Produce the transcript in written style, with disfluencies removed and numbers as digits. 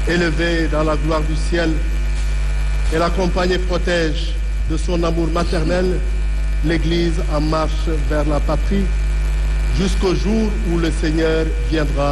élevée dans la gloire du ciel, elle accompagne et protège de son amour maternel l'Église en marche vers la patrie jusqu'au jour où le Seigneur viendra